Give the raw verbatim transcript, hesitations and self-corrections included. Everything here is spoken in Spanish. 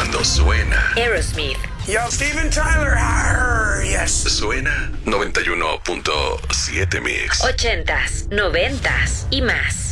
cuando suena Aerosmith. Yo, Steven Tyler. Arr, yes. Suena noventa y uno punto siete Mix. Ochentas, noventas y más.